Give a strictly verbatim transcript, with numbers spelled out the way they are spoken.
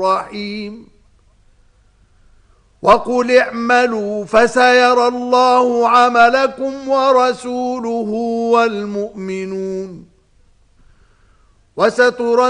رحيم وقل اعملوا فسيرى الله عملكم ورسوله والمؤمنون وسترى